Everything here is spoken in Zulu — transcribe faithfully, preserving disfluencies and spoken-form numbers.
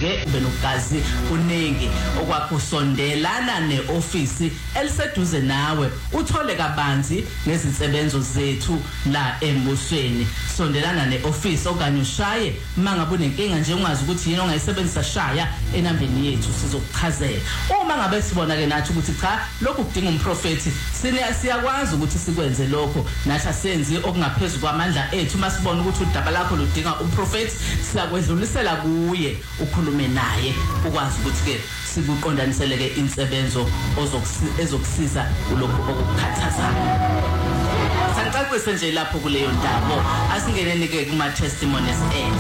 ke benogazi uningi okwakusondelana neofisi eliseduze nawe uthole kabanzi ngezinsebenzo zethu la embusweni. Sondelana neofisi okanye ushaye mangabe unenkinga nje ungazi ukuthi yini ongayisebenzisa shaya enambeni yethu sizokuchazela. Uma ngabe sibona ke nathi ukuthi cha lokhu kudinga umprofeti sine siyakwazi ukuthi sikwenze lokho nathi asenzi okungaphezulu kwamandla ethu masibona ukuthi udaba lakho ludinga umprofeti siyakwedlulisela kuye ukhulume naye ukwazi ukuthi ke sikuqondanisele ke insebenzo ozokusiza kulokho okukhathazayo. Sangicacise nje lapho kuleyo ndawo asingeneni ke kuma testimonies ethu.